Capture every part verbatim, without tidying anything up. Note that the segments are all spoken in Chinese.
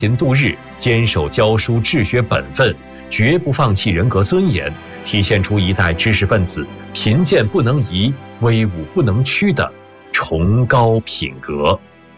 勤度日，坚守教书治学本分，绝不放弃人格尊严，体现出一代知识分子贫贱不能移、威武不能屈的崇高品格。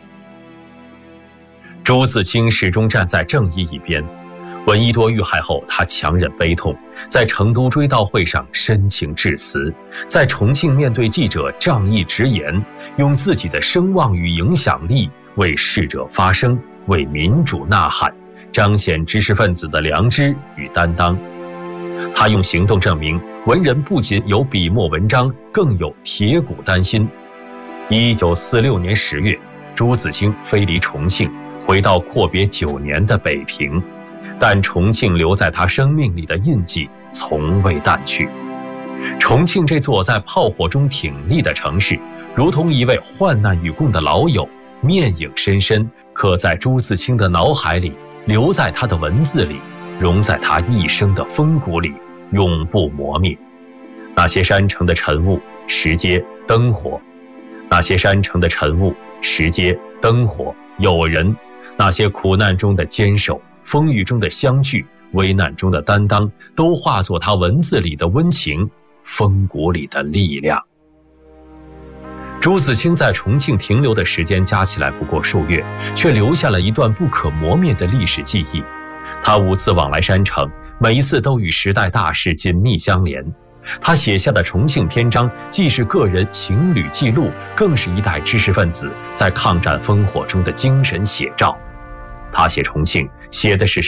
朱自清始终站在正义一边。闻一多遇害后，他强忍悲痛，在成都追悼会上深情致辞，在重庆面对记者仗义直言，用自己的声望与影响力为逝者发声，为民主呐喊，彰显知识分子的良知与担当。他用行动证明，文人不仅有笔墨文章，更有铁骨丹心。一九四六年十月，朱自清飞离重庆，回到阔别九年的北平，但重庆留在他生命里的印记从未淡去。重庆这座在炮火中挺立的城市，如同一位患难与共的老友，面影深深，刻在朱自清的脑海里，留在他的文字里，融在他一生的风骨里，永不磨灭。那些山城的晨雾，石阶灯火；那些山城的晨雾，石阶灯火，友人；那些苦难中的坚守，风雨中的相聚，危难中的担当，都化作他文字里的温情，风骨里的力量。朱自清在重庆停留的时间加起来不过数月，却留下了一段不可磨灭的历史记忆。他五次往来山城，每一次都与时代大事紧密相连。他写下的重庆篇章，既是个人行旅记录，更是一代知识分子在抗战烽火中的精神写照。他写重庆，写的是